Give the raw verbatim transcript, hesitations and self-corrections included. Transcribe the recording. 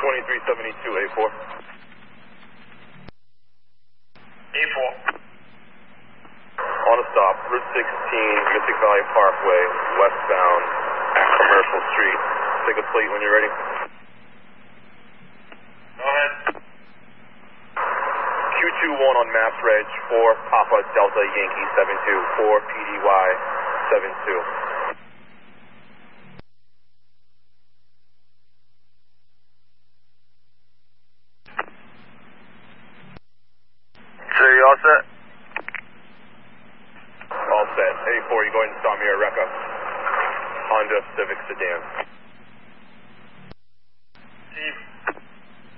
twenty-three seventy-two, A four. A four. On a stop, Route sixteen, Mystic Valley Parkway, westbound, Commercial Street. Take a plate when you're ready. Go ahead. Q two one on Mass Reg four, Papa Delta Yankee seven two, four P D Y seven two.